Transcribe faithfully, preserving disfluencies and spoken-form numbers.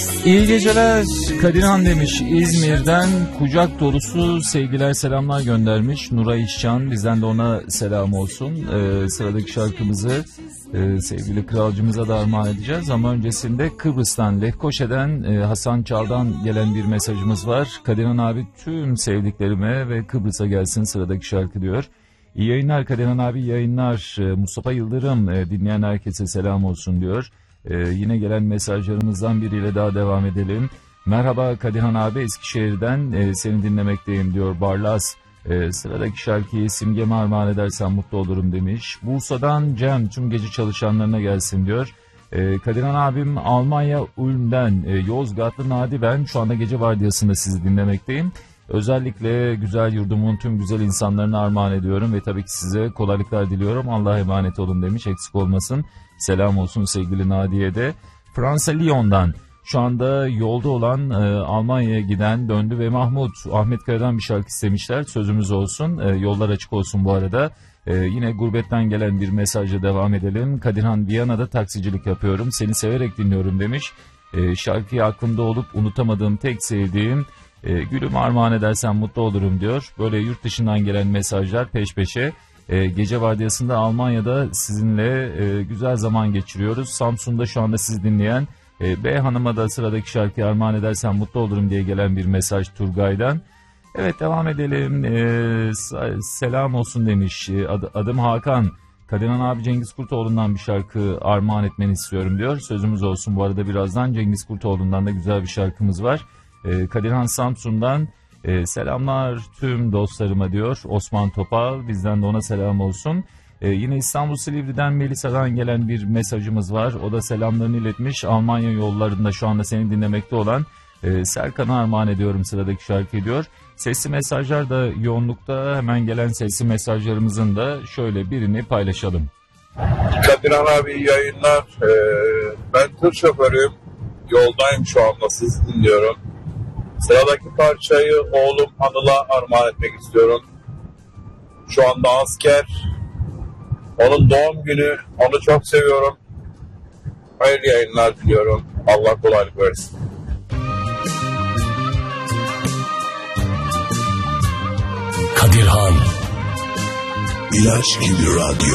İyi geceler Kadirhan demiş, İzmir'den kucak dolusu sevgiler selamlar göndermiş Nuray İşcan, bizden de ona selam olsun. Ee, sıradaki şarkımızı e, sevgili kralcımıza da armağan edeceğiz ama öncesinde Kıbrıs'tan Lefkoşa'dan e, Hasan Çal'dan gelen bir mesajımız var. Kadirhan abi tüm sevdiklerime ve Kıbrıs'a gelsin sıradaki şarkı diyor. İyi yayınlar Kadirhan abi, yayınlar. Mustafa Yıldırım e, dinleyen herkese selam olsun diyor. Ee, yine gelen mesajlarımızdan biriyle daha devam edelim. Merhaba Kadirhan abi, Eskişehir'den e, seni dinlemekteyim diyor Barlas. E, sıradaki şarkıyı simgeme armağan edersen mutlu olurum demiş. Bursa'dan Cem tüm gece çalışanlarına gelsin diyor. E, Kadirhan abim Almanya Ulm'den e, Yozgatlı Nadi, ben şu anda gece vardiyasında sizi dinlemekteyim. Özellikle güzel yurdumun tüm güzel insanlarına armağan ediyorum ve tabii ki size kolaylıklar diliyorum. Allah'a emanet olun demiş, eksik olmasın. Selam olsun sevgili Nadiye de. Fransa Lyon'dan şu anda yolda olan e, Almanya'ya giden döndü ve Mahmut Ahmet Kaya'dan bir şarkı istemişler. Sözümüz olsun, e, yollar açık olsun bu arada. E, yine gurbetten gelen bir mesajla devam edelim. Kadirhan, Viyana'da taksicilik yapıyorum, seni severek dinliyorum demiş. E, şarkıyı aklımda olup unutamadığım, tek sevdiğim e, gülüm armağan edersen mutlu olurum diyor. Böyle yurt dışından gelen mesajlar peş peşe. E, gece vardiyasında Almanya'da sizinle e, güzel zaman geçiriyoruz. Samsun'da şu anda sizi dinleyen e, B Hanım'a da sıradaki şarkıyı armağan edersen mutlu olurum diye gelen bir mesaj Turgay'dan. Evet, devam edelim. E, selam olsun demiş. E, ad, adım Hakan. Kadirhan abi, Cengiz Kurtoğlu'ndan bir şarkı armağan etmeni istiyorum diyor. Sözümüz olsun, bu arada birazdan Cengiz Kurtoğlu'ndan da güzel bir şarkımız var. E, Kadirhan Samsun'dan Ee, selamlar tüm dostlarıma diyor Osman Topal, bizden de ona selam olsun. Ee, yine İstanbul Silivri'den Melisa'dan gelen bir mesajımız var, o da selamlarını iletmiş. Almanya yollarında şu anda seni dinlemekte olan e, Serkan'a armağan ediyorum sıradaki şarkı diyor. Sesli mesajlar da yoğunlukta, hemen gelen sesli mesajlarımızın da şöyle birini paylaşalım. Kadirhan abi, iyi yayınlar. Ee, ben tır şoförüyüm, yoldayım şu anda, sizi dinliyorum. Sıradaki parçayı oğlum Anıl'a armağan etmek istiyorum. Şu anda asker. Onun doğum günü. Onu çok seviyorum. Hayırlı yayınlar diliyorum. Allah kolaylık versin. Kadirhan İlaç gibi radyo.